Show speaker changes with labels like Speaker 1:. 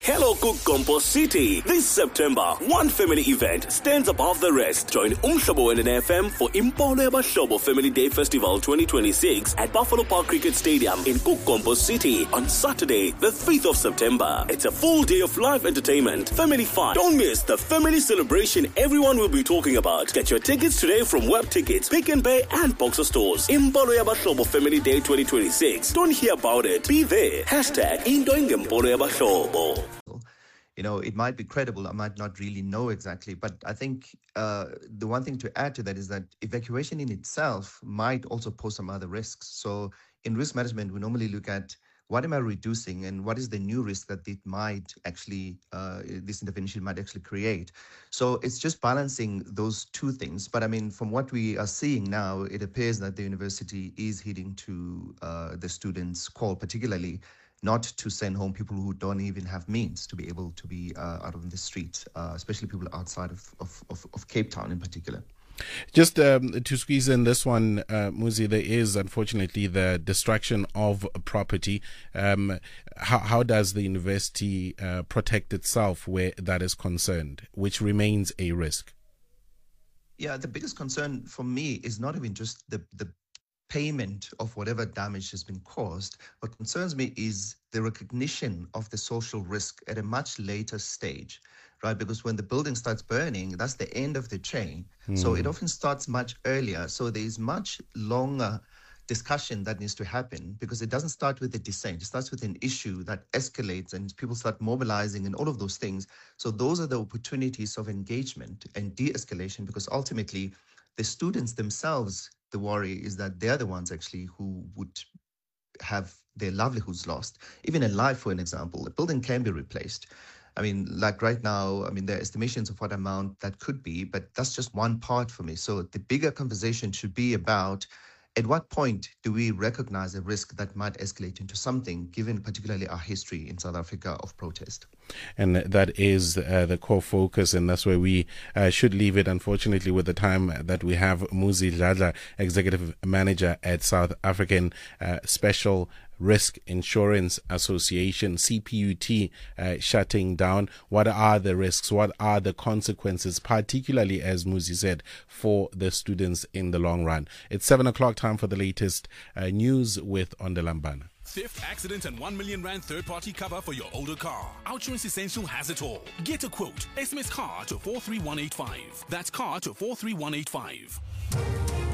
Speaker 1: Hello Kukompo City. This September, one family event stands above the rest. Join Umhlobo and FM for Impolo Yabahlobo Family Day Festival 2026 at Buffalo Park Cricket Stadium in Kukompo City on Saturday, the 5th of September. It's a full day of live entertainment, family fun. Don't miss the family celebration everyone will be talking about. Get your tickets today from Web Tickets, Pick n Pay and Boxer Stores. Impolo Yabahlobo Family Day 2026. Don't hear about it. Be there. Hashtag Indoing Impolo Yabahlobo.
Speaker 2: You know, it might be credible, I might not really know exactly, but I think the one thing to add to that is that evacuation in itself might also pose some other risks. So in risk management, we normally look at what am I reducing and what is the new risk that it might actually, this intervention might actually create. So it's just balancing those two things. But I mean, from what we are seeing now, it appears that the university is heeding to the students' call, particularly not to send home people who don't even have means to be able to be out on the streets, especially people outside of Cape Town in particular.
Speaker 3: Just to squeeze in this one, Muzi, there is unfortunately the destruction of property. How does the university protect itself where that is concerned, which remains a risk?
Speaker 2: Yeah, the biggest concern for me is not even just the payment of whatever damage has been caused. What concerns me is the recognition of the social risk at a much later stage, right? Because when the building starts burning, that's the end of the chain. So it often starts much earlier. So there is much longer discussion that needs to happen because it doesn't start with a dissent. It starts with an issue that escalates and people start mobilizing and all of those things. So those are the opportunities of engagement and de-escalation, because ultimately the students themselves, the worry is that they're the ones actually who would have their livelihoods lost. Even in life, for an example, a building can be replaced. I mean, like right now, I mean, there are estimations of what amount that could be, but that's just one part for me. So the bigger conversation should be about at what point do we recognize a risk that might escalate into something, given particularly our history in South Africa of protest?
Speaker 3: And that is the core focus, and that's where we should leave it, unfortunately, with the time that we have. Muzi Dladla, Executive Manager at South African Special Risk Insurance Association, CPUT, shutting down. What are the risks? What are the consequences, particularly, as Muzi said, for the students in the long run? It's 7 o'clock, time for the latest news with Ondalambana.
Speaker 4: Theft, accident, and 1 million rand third-party cover for your older car. Outsurance Essential has it all. Get a quote. SMS CAR to 43185. That's CAR to 43185.